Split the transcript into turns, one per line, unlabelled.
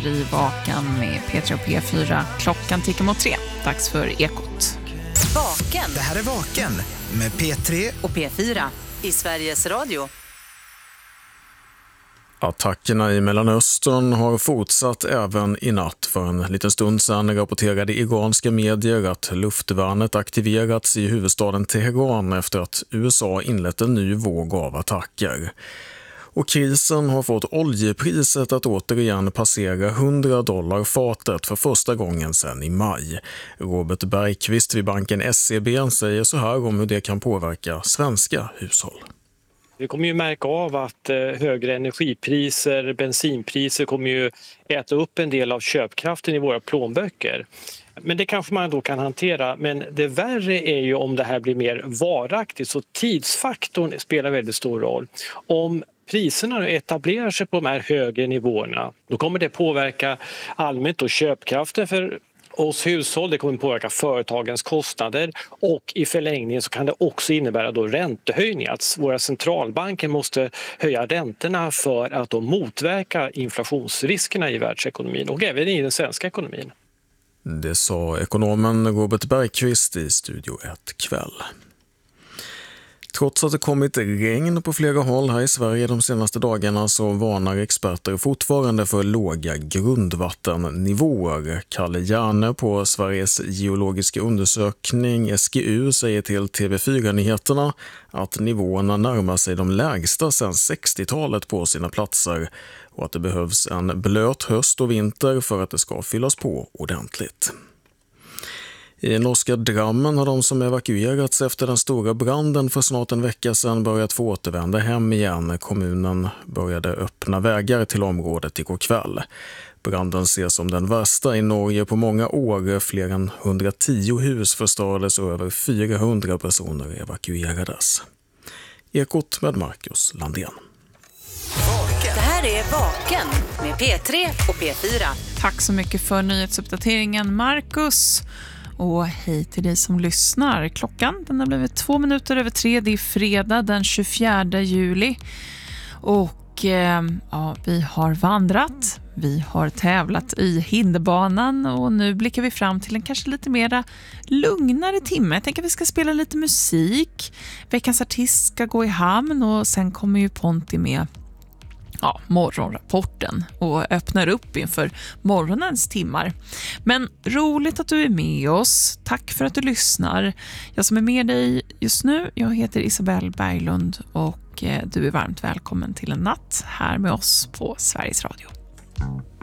lyssnar i Vaken med P3 och P4. Klockan tickar mot 3. Dags för Ekot.
Vaken.
Det här är Vaken med P3
och P4 i Sveriges Radio.
Attackerna i Mellanöstern har fortsatt även i natt. För en liten stund sedan rapporterade iranska medier att luftvärnet aktiverats i huvudstaden Teheran efter att USA inlett en ny våg av attacker. Och krisen har fått oljepriset att återigen passera $100 fatet för första gången sedan i maj. Robert Bergqvist vid banken SEB säger så här om hur det kan påverka svenska hushåll.
Vi kommer ju märka av att högre energipriser, bensinpriser kommer ju äta upp en del av köpkraften i våra plånböcker. Men det kanske man då kan hantera, men det värre är ju om det här blir mer varaktigt, så tidsfaktorn spelar väldigt stor roll. Om priserna etablerar sig på de här högre nivåerna, då kommer det påverka allmänt och köpkraften för oss hushåll, det kommer påverka företagens kostnader och i förlängningen så kan det också innebära då räntehöjningar. Att våra centralbanker måste höja räntorna för att då motverka inflationsriskerna i världsekonomin och även i den svenska ekonomin.
Det sa ekonomen Robert Bergqvist i Studio 1 kväll. Trots att det kommit regn på flera håll här i Sverige de senaste dagarna så varnar experter fortfarande för låga grundvattennivåer. Kalle Järne på Sveriges geologiska undersökning SGU säger till TV4-nyheterna att nivåerna närmar sig de lägsta sedan 60-talet på sina platser och att det behövs en blöt höst och vinter för att det ska fyllas på ordentligt. I norska Drammen har de som evakuerats efter den stora branden för snart en vecka sedan börjat få återvända hem igen. Kommunen började öppna vägar till området igår kväll. Branden ses som den värsta i Norge på många år. Fler än 110 hus förstördes och över 400 personer evakuerades. Ekot med Marcus Landén.
Det här är Vaken med P3 och P4.
Tack så mycket för nyhetsuppdateringen, Marcus. Och hej till dig som lyssnar. Klockan den har blivit 2 minuter över 3. Det är fredag den 24 juli. Och vi har vandrat. Vi har tävlat i hinderbanan. Och nu blickar vi fram till en kanske lite mera lugnare timme. Jag tänker att vi ska spela lite musik. Veckans artist ska gå i hamn. Och sen kommer ju Ponti med morgonrapporten och öppnar upp inför morgonens timmar. Men roligt att du är med oss. Tack för att du lyssnar. Jag som är med dig just nu, jag heter Isabelle Berglund och du är varmt välkommen till en natt här med oss på Sveriges Radio.